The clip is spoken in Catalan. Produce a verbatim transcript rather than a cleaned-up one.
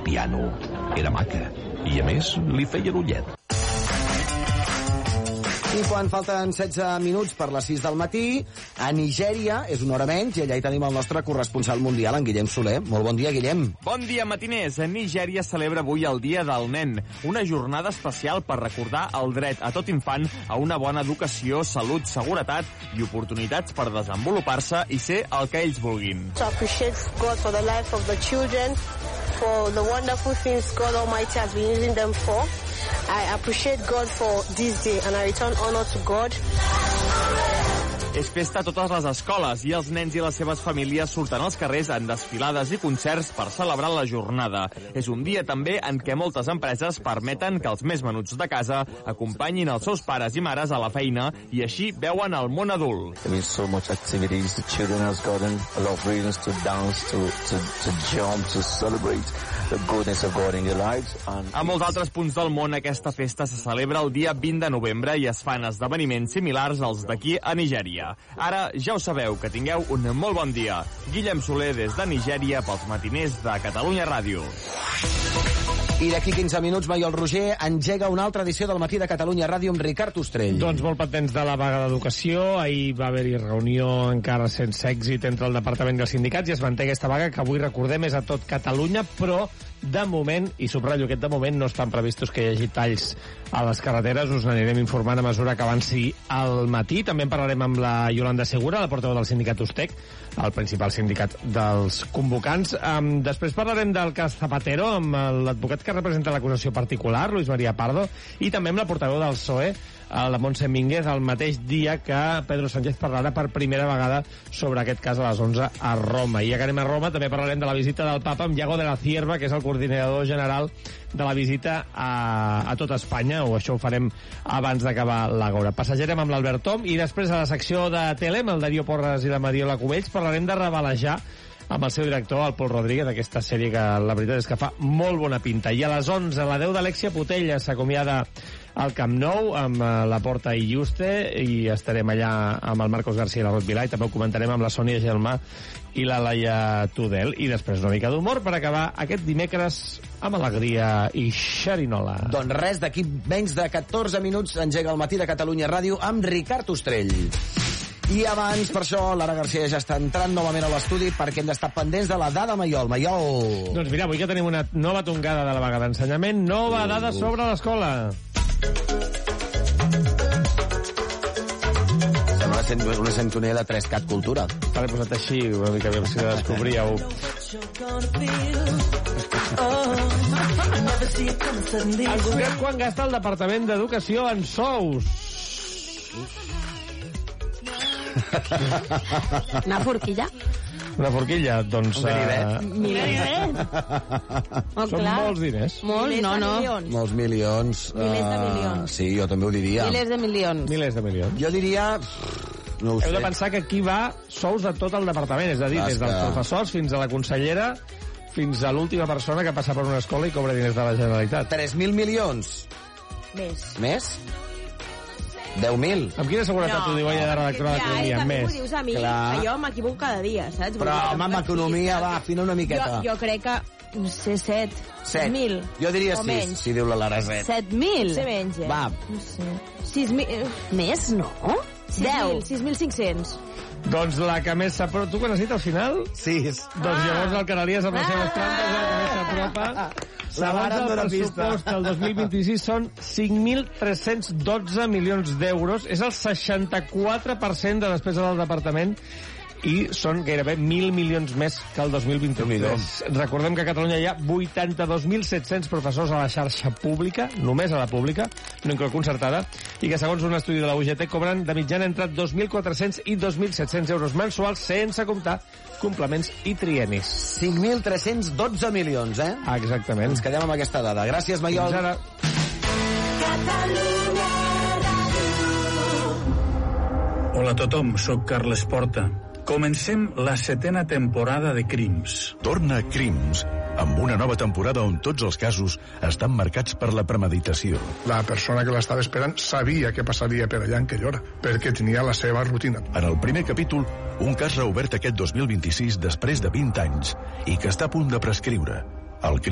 piano. Era maca. I, a més, li feia l'ullet. I quan falten setze minuts per les sis del matí, a Nigèria és una hora menys i allà hi tenim el nostre corresponsal mundial, en Guillem Soler. Molt bon dia, Guillem. Bon dia, matiners. Nigèria celebra avui el Dia del Nen, una jornada especial per recordar el dret a tot infant a una bona educació, salut, seguretat i oportunitats per desenvolupar-se i ser el que ells vulguin. To appreciate God for the life of the children, for the wonderful things God Almighty has been using them for. I appreciate God for this day and I return honor to God. És festa a totes les escoles i els nens i les seves famílies surten als carrers en desfilades i concerts per celebrar la jornada. És un dia també en què moltes empreses permeten que els més menuts de casa acompanyin els seus pares i mares a la feina i així veuen el món adult. There is so much activities. The children has gotten a lot of reasons to dance, to, to, to jump, to celebrate the goodness of God in their lives. And a molts altres punts del món aquesta festa se celebra el dia vint de novembre i es fan esdeveniments similars als d'aquí a Nigèria. Ara ja ho sabeu, que tingueu un molt bon dia. Guillem Soler des de Nigèria pels matiners de Catalunya Ràdio. I d'aquí quinze minuts, Maiol Roger engega una altra edició del Matí de Catalunya Ràdio amb Ricard Ostrell. Doncs molt patents de la vaga d'educació. Ahir va haver-hi reunió encara sense èxit entre el departament i els sindicats i es manté aquesta vaga que avui recordem és a tot Catalunya, però de moment, i subratllo aquest de moment, no estan previstos que hi hagi talls a les carreteres. Us n'anirem informant a mesura que avanci al matí. També en parlarem amb la Yolanda Segura, la portaveu del sindicat Ustec, el principal sindicat dels convocants. Um, després parlarem del cas Zapatero amb l'advocat que representa l'acusació particular, Luis María Pardo, i també amb la portaveu del P S O E, la Montse Mínguez, el mateix dia que Pedro Sánchez parlarà per primera vegada sobre aquest cas a les onze a Roma. I ja que anem a Roma, també parlarem de la visita del Papa amb Iago de la Cierva, que és el coordinador general de la visita a, a tot Espanya, o això ho farem abans d'acabar l'Àgora. Passejarem amb l'Albert Tom i després a la secció de tele, amb el Darío Porras i la Mariola Cubells, parlarem de Revalejar amb el seu director, el Pol Rodríguez, d'aquesta sèrie que la veritat és que fa molt bona pinta. I a les onze, a la deu d'Alexia Putella s'acomiada al Camp Nou amb la Porta i Juste i estarem allà amb el Marcos García i la Rot Vilà i també ho comentarem amb la Sònia Gelmà i la Laia Tudel. I després una mica d'humor per acabar aquest dimecres amb alegria i xerinola. Doncs res, d'aquí menys de catorze minuts engega el Matí de Catalunya Ràdio amb Ricard Ostrell. I abans, per això, Lara García ja està entrant novament a l'estudi perquè hem d'estar pendents de la dada Maiol. Maiol! Doncs mira, avui que tenim una nova tongada de la vaga d'ensenyament, nova uh, dada sobre l'escola. Sembla una sintonia de tres cat Cultura. T'ha posat així, una mica bé, si la descobríeu. En concret, quan gasta el Departament d'Educació en sous? Una forquilla? Una forquilla? Doncs... Un ganivet. Uh... Milers. Oh, són clar. Molts diners. Molts, no, no. Milions. Molts milions. Milers de milions. Uh, sí, jo també ho diria. Milers de milions. Milers de milions. Jo diria... No ho Heu sé. de pensar que aquí va sous de tot el departament, és a dir, Clar, des dels que... professors fins a la consellera, fins a l'última persona que passa per una escola i cobra diners de la Generalitat. tres mil milions. Més. Més? deu mil. Amb quina seguretat no, ho diu ella de redactora ja, d'Economia? Ja, Més. m'ho dius a mi, Clar. que jo m'equivoco cada dia, saps? Però, home, amb economia, va, afina una miqueta. Jo, jo crec que, no sé, set. Set. mil. Jo diria o sis, menys. si diu la Lara set. Set mil? Potser menys, eh? Va. No sé. Sis mil... Més, no? Deu. Sis mil cinc-cents. Doncs la que més s'apropa... Tu quan has dit al final? Sis. Doncs llavors el Canalies amb les seves trampes és el que més s'apropa. La Lara em dóna el pista. pressupost del dos mil vint-i-sis són cinc mil tres-cents dotze milions d'euros. És el seixanta-quatre per cent de despesa del departament i són gairebé mil milions més que el dos mil vint-i-tres. Recordem que a Catalunya hi ha vuitanta-dos mil set-cents professors a la xarxa pública, només a la pública, no inclou concertada, i que segons un estudi de la U G T cobren de mitjana entre dos mil quatre-cents i dos mil set-cents euros mensuals, sense comptar complements i trienis. cinc mil tres-cents dotze milions, eh? Ah, exactament. Ens quedem amb aquesta dada. Gràcies, Maiol. Fins ara. Hola a tothom, sóc Carles Porta. Comencem la setena temporada de Crims. Torna Crims, amb una nova temporada on tots els casos estan marcats per la premeditació. La persona que l'estava esperant sabia què passaria per allà en aquella hora, perquè tenia la seva rutina. En el primer capítol, un cas reobert aquest dos mil vint-i-sis després de vint anys i que està a punt de prescriure. El